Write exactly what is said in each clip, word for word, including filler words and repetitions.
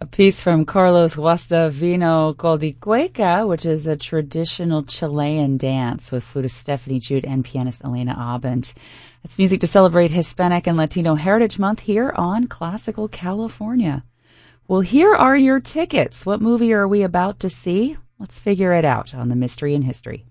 A piece from Carlos Guastavino Coldicueca, which is a traditional Chilean dance with flutist Stephanie Jude and pianist Elena Abent. It's music to celebrate Hispanic and Latino Heritage Month here on Classical California. Well, here are your tickets. What movie are we about to see? Let's figure it out on the Mystery in History.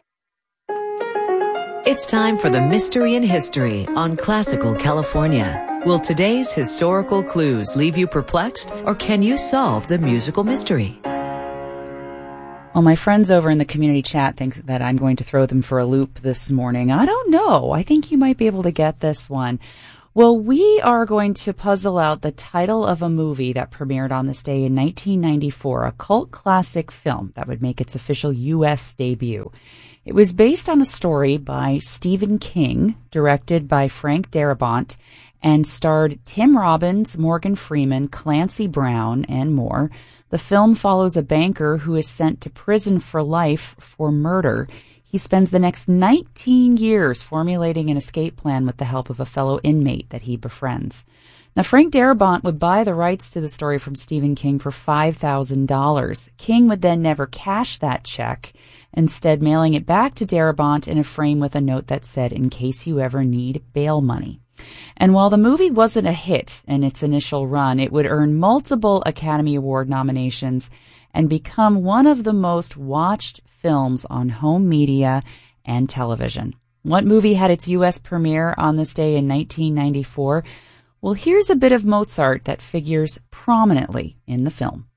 It's time for the Mystery in History on Classical California. Will today's historical clues leave you perplexed, or can you solve the musical mystery? Well, my friends over in the community chat think that I'm going to throw them for a loop this morning. I don't know. I think you might be able to get this one. Well, we are going to puzzle out the title of a movie that premiered on this day in nineteen ninety-four, a cult classic film that would make its official U S debut. It was based on a story by Stephen King, directed by Frank Darabont, and starred Tim Robbins, Morgan Freeman, Clancy Brown, and more. The film follows a banker who is sent to prison for life for murder. He spends the next nineteen years formulating an escape plan with the help of a fellow inmate that he befriends. Now, Frank Darabont would buy the rights to the story from Stephen King for five thousand dollars. King would then never cash that check, instead mailing it back to Darabont in a frame with a note that said, "In case you ever need bail money." And while the movie wasn't a hit in its initial run, it would earn multiple Academy Award nominations and become one of the most watched films on home media and television. What movie had its U S premiere on this day in nineteen ninety-four? Well, here's a bit of Mozart that figures prominently in the film.